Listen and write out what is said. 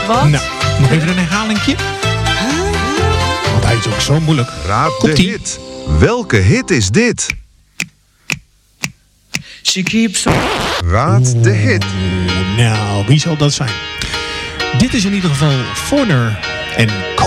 Wat? Nou, nog even een herhalingje. Want hij is ook zo moeilijk. Raad de Komt-ie. hit. Welke hit is dit? She keeps Raad de hit. Nou, wie zal dat zijn? Dit is in ieder geval Foreigner en Cold.